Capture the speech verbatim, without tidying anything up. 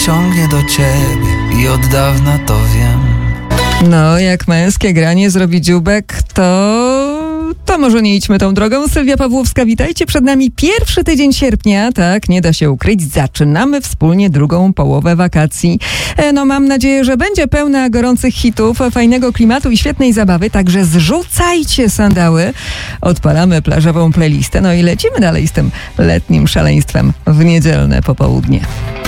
ciągnie do ciebie i od dawna to wiem. No, jak męskie granie zrobi dzióbek, to... To może nie idźmy tą drogą. Sylwia Pawłowska, witajcie. Przed nami pierwszy tydzień sierpnia. Tak, nie da się ukryć. Zaczynamy wspólnie drugą połowę wakacji. No, mam nadzieję, że będzie pełna gorących hitów, fajnego klimatu i świetnej zabawy. Także zrzucajcie sandały. Odpalamy plażową playlistę. No i lecimy dalej z tym letnim szaleństwem w niedzielne popołudnie.